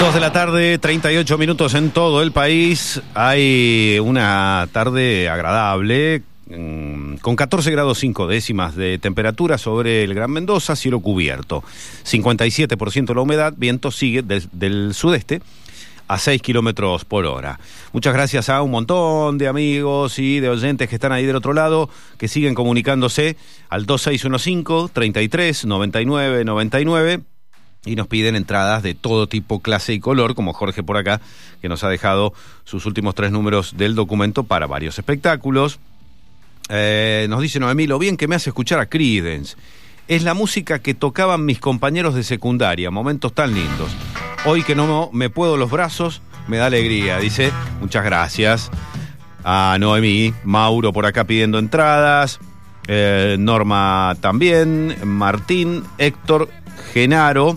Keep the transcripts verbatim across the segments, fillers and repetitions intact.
Dos de la tarde, treinta y ocho minutos en todo el país. Hay una tarde agradable, mmm, con catorce grados cinco décimas de temperatura sobre el Gran Mendoza, cielo cubierto. cincuenta y siete por ciento la humedad, viento sigue del, del sudeste a seis kilómetros por hora. Muchas gracias a un montón de amigos y de oyentes que están ahí del otro lado, que siguen comunicándose al dos seis uno cinco, treinta y tres, noventa y nueve, noventa y nueve. Y nos piden entradas de todo tipo, clase y color, como Jorge por acá, que nos ha dejado sus últimos tres números del documento para varios espectáculos. Eh, nos dice Noemí, lo bien que me hace escuchar a Creedence. Es la música que tocaban mis compañeros de secundaria, momentos tan lindos. Hoy que no me puedo los brazos, me da alegría, dice. Muchas gracias a Noemí. Mauro por acá pidiendo entradas. Eh, Norma también. Martín, Héctor, Genaro.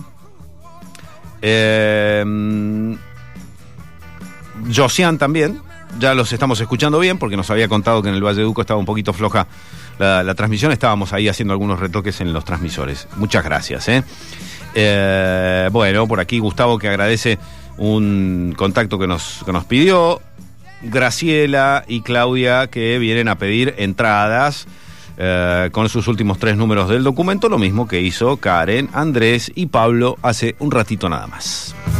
Eh, Josian también, ya los estamos escuchando bien porque nos había contado que en el Valle de Uco estaba un poquito floja la, la transmisión, estábamos ahí haciendo algunos retoques en los transmisores. Muchas gracias. ¿eh? Eh, bueno, por aquí Gustavo que agradece un contacto que nos, que nos pidió, Graciela y Claudia que vienen a pedir entradas. Uh, con sus últimos tres números del documento, lo mismo que hizo Karen, Andrés y Pablo hace un ratito nada más.